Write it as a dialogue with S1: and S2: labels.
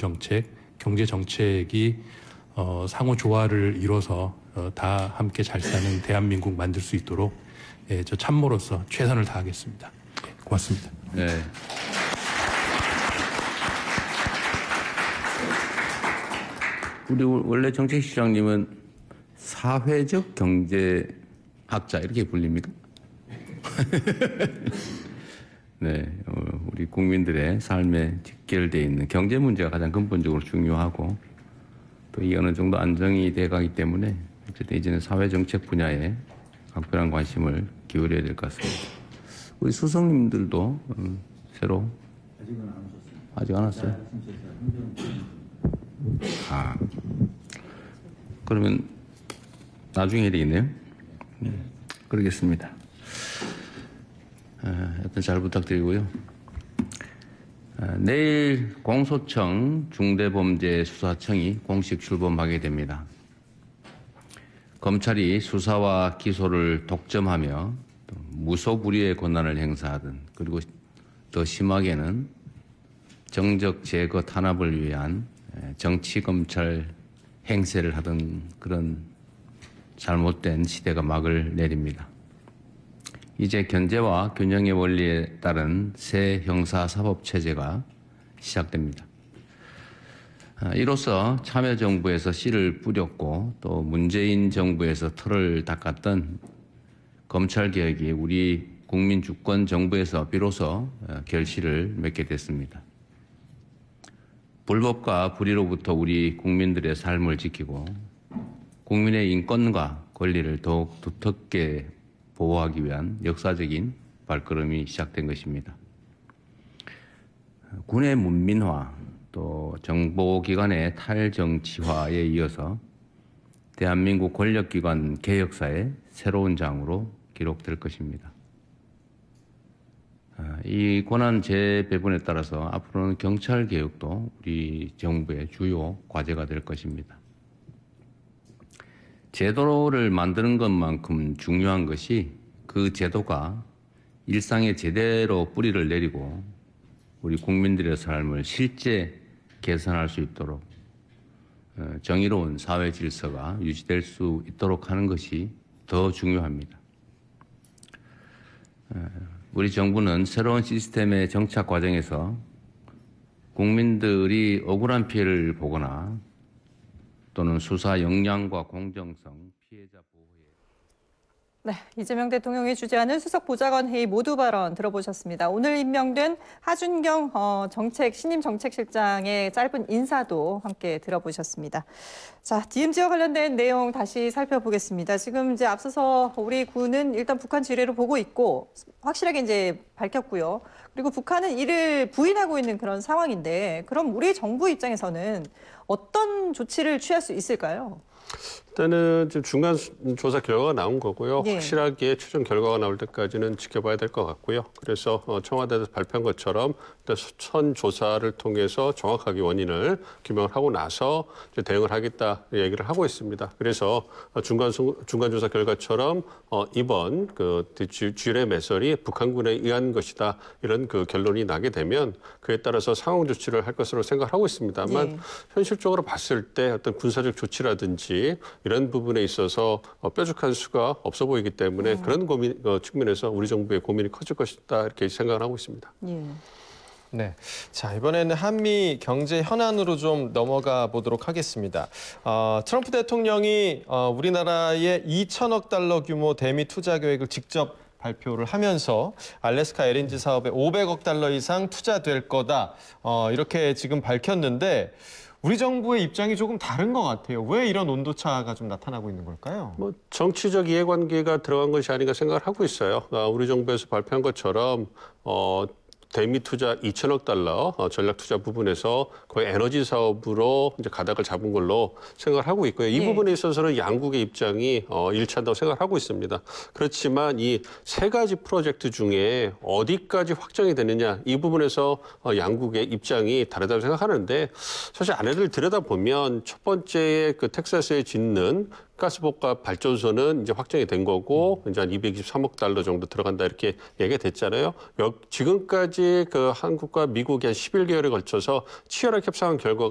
S1: 정책, 경제 정책이 상호 조화를 이뤄서 다 함께 잘 사는 대한민국 만들 수 있도록 저 참모로서 최선을 다하겠습니다. 고맙습니다.
S2: 네. 우리 원래 정책실장님은 사회적 경제학자 이렇게 불립니까? 네, 우리 국민들의 삶에 직결되어 있는 경제 문제가 가장 근본적으로 중요하고 또 이 어느 정도 안정이 돼가기 때문에 어쨌든 이제는 사회정책 분야에 각별한 관심을 기울여야 될 것 같습니다. 우리 수석님들도 새로 아직 안 왔어요. 아, 그러면 나중에 해야 되겠네요. 그러겠습니다. 하여튼 잘 부탁드리고요. 내일 공소청 중대범죄수사청이 공식 출범하게 됩니다. 검찰이 수사와 기소를 독점하며 무소불위의 권한을 행사하든 그리고 더 심하게는 정적 제거 탄압을 위한 정치검찰 행세를 하던 그런 잘못된 시대가 막을 내립니다. 이제 견제와 균형의 원리에 따른 새 형사사법체제가 시작됩니다. 이로써 참여정부에서 씨를 뿌렸고 또 문재인 정부에서 털을 닦았던 검찰개혁이 우리 국민주권정부에서 비로소 결실을 맺게 됐습니다. 불법과 불의로부터 우리 국민들의 삶을 지키고 국민의 인권과 권리를 더욱 두텁게 보호하기 위한 역사적인 발걸음이 시작된 것입니다. 군의 문민화, 또 정보기관의 탈정치화에 이어서 대한민국 권력기관 개혁사의 새로운 장으로 기록될 것입니다. 이 권한 재배분에 따라서 앞으로는 경찰개혁도 우리 정부의 주요 과제가 될 것입니다. 제도를 만드는 것만큼 중요한 것이 그 제도가 일상에 제대로 뿌리를 내리고 우리 국민들의 삶을 실제 개선할 수 있도록 정의로운 사회 질서가 유지될 수 있도록 하는 것이 더 중요합니다. 우리 정부는 새로운 시스템의 정착 과정에서 국민들이 억울한 피해를 보거나 또는 수사 역량과 공정성, 피해자 보호에.
S3: 네, 이재명 대통령이 주재하는 수석보좌관 회의 모두 발언 들어보셨습니다. 오늘 임명된 하준경 신임 정책실장의 짧은 인사도 함께 들어보셨습니다. 자, DMZ와 관련된 내용 다시 살펴보겠습니다. 지금 이제 앞서서 우리 군은 일단 북한 지뢰를 보고 있고 확실하게 이제 밝혔고요. 그리고 북한은 이를 부인하고 있는 그런 상황인데 그럼 우리 정부 입장에서는 어떤 조치를 취할 수 있을까요?
S4: 일단은 지금 중간 조사 결과가 나온 거고요.
S3: 네.
S4: 확실하게 최종 결과가 나올 때까지는 지켜봐야 될 것 같고요. 그래서 청와대에서 발표한 것처럼 일단 수천 조사를 통해서 정확하게 원인을 규명을 하고 나서 이제 대응을 하겠다 얘기를 하고 있습니다. 그래서 중간 조사 결과처럼 이번 그 지뢰 매설이 북한군에 의한 것이다 이런 그 결론이 나게 되면 그에 따라서 상황 조치를 할 것으로 생각하고 있습니다만
S3: 네.
S4: 현실적으로 봤을 때 어떤 군사적 조치라든지 이런 부분에 있어서 뾰족한 수가 없어 보이기 때문에 그런 측면에서 우리 정부의 고민이 커질 것이다 이렇게 생각을 하고 있습니다.
S3: 예.
S5: 네, 자 이번에는 한미 경제 현안으로 좀 넘어가 보도록 하겠습니다. 트럼프 대통령이 우리나라의 2천억 달러 규모 대미 투자 계획을 직접 발표를 하면서 알래스카 LNG 사업에 500억 달러 이상 투자될 거다 이렇게 지금 밝혔는데 우리 정부의 입장이 조금 다른 것 같아요. 왜 이런 온도차가 좀 나타나고 있는 걸까요?
S4: 정치적 이해관계가 들어간 것이 아닌가 생각을 하고 있어요. 우리 정부에서 발표한 것처럼 대미 투자 2천억 달러 전략 투자 부분에서 거의 에너지 사업으로 이제 가닥을 잡은 걸로 생각을 하고 있고요. 이 부분에 있어서는 양국의 입장이 일치한다고 생각을 하고 있습니다. 그렇지만 이 세 가지 프로젝트 중에 어디까지 확정이 되느냐 이 부분에서 양국의 입장이 다르다고 생각하는데 사실 안에를 들여다보면 첫 번째 그 텍사스에 짓는 가스복합 발전소는 이제 확정이 된 거고 이제 한 223억 달러 정도 들어간다 이렇게 얘기가 됐잖아요. 지금까지 그 한국과 미국이 한 11개월에 걸쳐서 치열하게 협상한 결과가